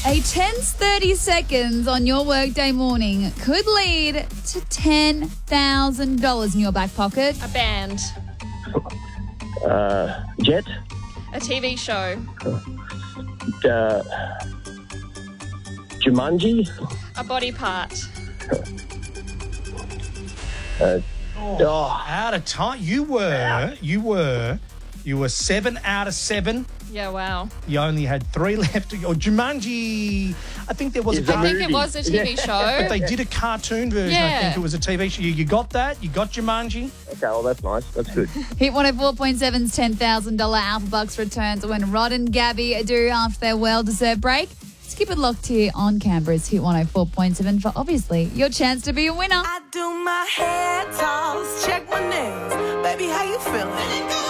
A tense 30 seconds on your workday morning could lead to $10,000 in your back pocket. A band. Jet. A TV show. Jumanji. A body part. Out of time. You were 7 out of 7. Yeah, wow. You only had 3 left to go. Jumanji, I think there was a Is it I cartoon. think it was a TV show. But they did a cartoon version. I Yeah. think it was a TV show. You got that? You got Jumanji? Okay, well, that's nice. That's good. Hit 104.7's $10,000 Alpha Bucks returns when Rod and Gabby do after their well-deserved break. Just keep it locked here on Canberra's Hit 104.7 for, obviously, your chance to be a winner. I do my hair toss, check my nails. Baby, how you feeling?